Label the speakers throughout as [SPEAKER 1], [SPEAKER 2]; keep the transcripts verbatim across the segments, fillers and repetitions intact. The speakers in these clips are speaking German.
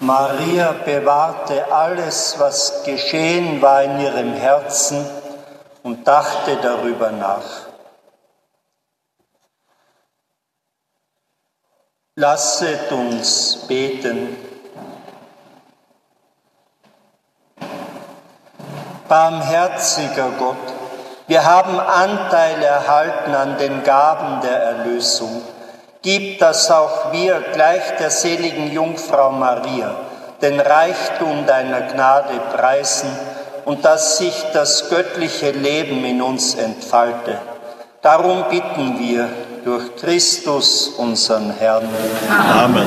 [SPEAKER 1] Maria bewahrte alles, was geschehen war, in ihrem Herzen und dachte darüber nach. Lasset uns beten. Barmherziger Gott, wir haben Anteil erhalten an den Gaben der Erlösung. Gib, dass auch wir gleich der seligen Jungfrau Maria den Reichtum deiner Gnade preisen und dass sich das göttliche Leben in uns entfalte. Darum bitten wir durch Christus, unseren Herrn.
[SPEAKER 2] Amen.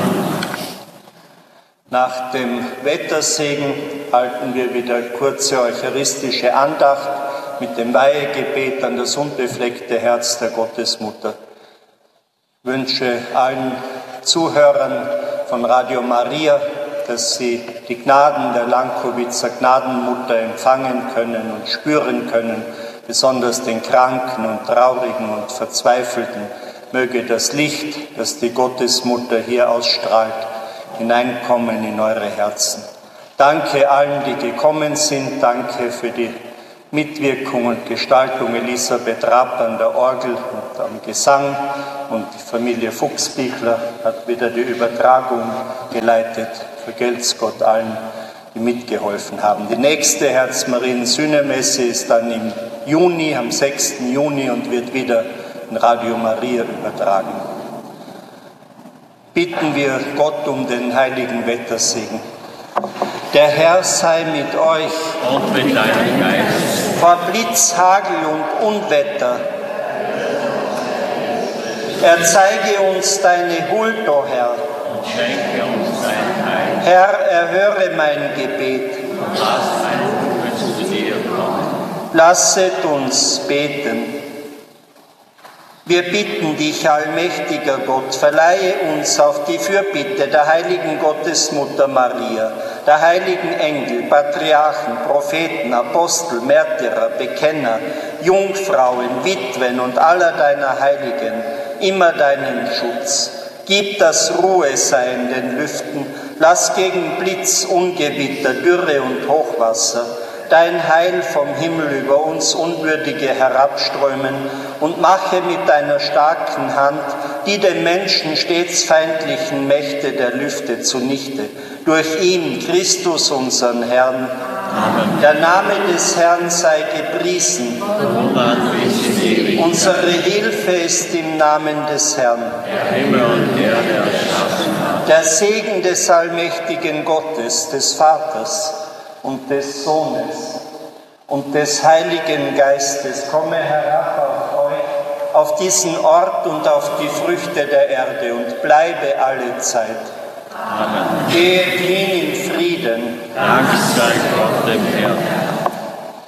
[SPEAKER 1] Nach dem Wettersegen halten wir wieder kurze eucharistische Andacht mit dem Weihegebet an das unbefleckte Herz der Gottesmutter. Ich wünsche allen Zuhörern von Radio Maria, dass sie die Gnaden der Lankowitzer Gnadenmutter empfangen können und spüren können, besonders den Kranken und Traurigen und Verzweifelten. Möge das Licht, das die Gottesmutter hier ausstrahlt, hineinkommen in eure Herzen. Danke allen, die gekommen sind. Danke für die Mitwirkung und Gestaltung Elisabeth Rapp an der Orgel und am Gesang, und die Familie Fuchsbichler hat wieder die Übertragung geleitet. Vergelt's Gott allen, die mitgeholfen haben. Die nächste Herz-Marien-Sühnemesse ist dann im Juni, am sechsten Juni, und wird wieder in Radio Maria übertragen. Bitten wir Gott um den heiligen Wettersegen. Der Herr sei mit euch
[SPEAKER 2] Und mit deinem Geist.
[SPEAKER 1] vor Blitz, Hagel und Unwetter. Er zeige uns deine Huld, o Herr.
[SPEAKER 2] Und schenke uns dein Heil.
[SPEAKER 1] Herr, erhöre mein Gebet.
[SPEAKER 2] Und lass ein Ruhe zu dir kommen.
[SPEAKER 1] Lasset uns beten. Wir bitten dich, allmächtiger Gott, verleihe uns auf die Fürbitte der heiligen Gottesmutter Maria, der heiligen Engel, Patriarchen, Propheten, Apostel, Märtyrer, Bekenner, Jungfrauen, Witwen und aller deiner Heiligen, immer deinen Schutz. Gib, dass Ruhe sei in den Lüften, lass gegen Blitz, Ungewitter, Dürre und Hochwasser dein Heil vom Himmel über uns Unwürdige herabströmen und mache mit deiner starken Hand die dem Menschen stets feindlichen Mächte der Lüfte zunichte. Durch ihn, Christus, unseren Herrn.
[SPEAKER 2] Amen.
[SPEAKER 1] Der Name des Herrn sei gepriesen.
[SPEAKER 2] Und dann bis in ewig.
[SPEAKER 1] Unsere Hilfe ist im Namen des Herrn.
[SPEAKER 2] Der Himmel und Erde erschaffen hat.
[SPEAKER 1] Der Segen des allmächtigen Gottes, des Vaters und des Sohnes und des Heiligen Geistes komme herab auf euch, auf diesen Ort und auf die Früchte der Erde und bleibe alle Zeit.
[SPEAKER 2] Amen.
[SPEAKER 1] Geht hin in Frieden.
[SPEAKER 2] Dank sei Gott dem Herrn.